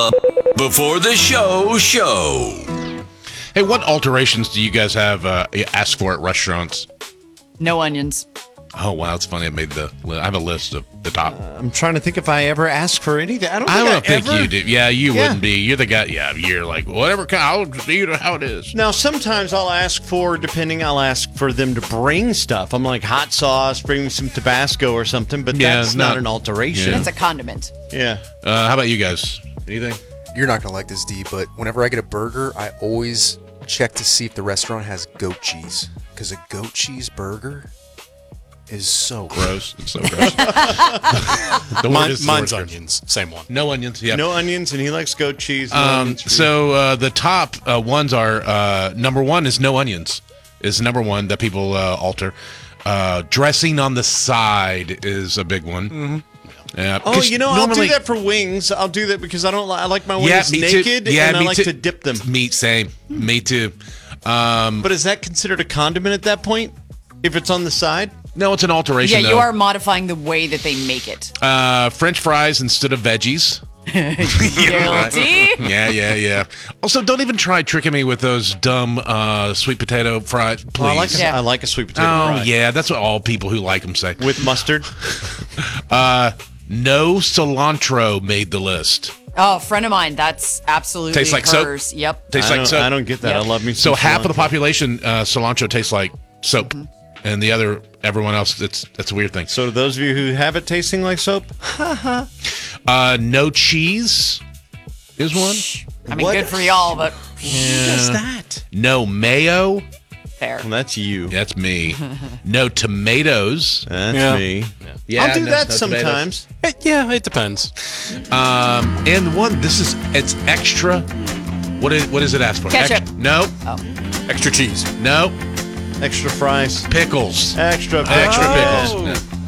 Before the show. Hey, what alterations do you guys have ask for at restaurants? No onions. Oh, wow. It's funny. I have a list of the top. I'm trying to think if I ever ask for anything. I don't think ever... you do. Yeah, you wouldn't be. You're the guy. Yeah, you're like, whatever. I'll just eat it how it is. Now, sometimes I'll ask for them to bring stuff. I'm like, hot sauce, bring me some Tabasco or something, but that's not an alteration. It's a condiment. Yeah. How about you guys? Anything? You're not going to like this, D, but whenever I get a burger, I always check to see if the restaurant has goat cheese. Because a goat cheese burger is so gross. It's so gross. Mine's onions. Same one. No onions. Yeah. No onions, and he likes goat cheese. So the top ones are number one is no onions. Is number one that people alter. Dressing on the side is a big one. Mm-hmm. I'll do that for wings. I'll do that because I like my wings naked, and I like to dip them. Same. Me too. But is that considered a condiment at that point? If it's on the side? No, it's an alteration. Yeah, you are modifying the way that they make it. French fries instead of veggies. Guilty. Yeah. Also, don't even try tricking me with those dumb sweet potato fries, please. Well, I like a sweet potato fry. Oh, yeah, that's what all people who like them say. With mustard? No cilantro made the list. Oh, a friend of mine, that's absolutely tastes like hers. Soap? Yep. Tastes like soap. I don't get that. Yep. I love me So some half of the cilantro. population, cilantro tastes like soap. Mm-hmm. And everyone else, that's a weird thing. So to those of you who have it tasting like soap? No cheese is one. I mean, good for y'all, but Who does that? No mayo. fair. Well, that's you. That's me. No tomatoes. That's me. Yeah, I'll do no- that no sometimes. Yeah, it depends. And one, it's extra. What is it asked for? Ketchup. No. Extra cheese. No. Extra fries. Pickles. Extra Extra pickles. pickles. No.